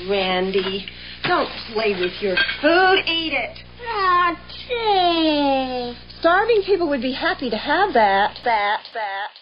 Randy. Don't play with your food. Eat it. Oh, gee. Starving people would be happy to have that.